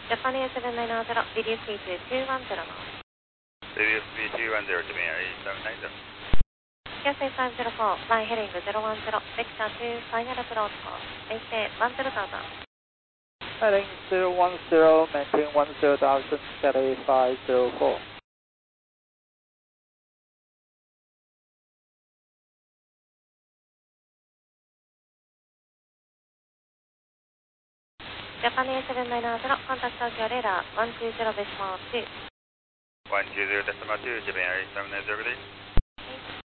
Japan A790, reduce speed to 210 knots. Reduce speed 210, Japan A790. QC 504, line heading 010, vector to final approach course, maintain 10,000. Heading 010, maintain 10,000, Cathay 504. Japan A790, contact Tokyo radar 120.2. 120.2, Japan A790,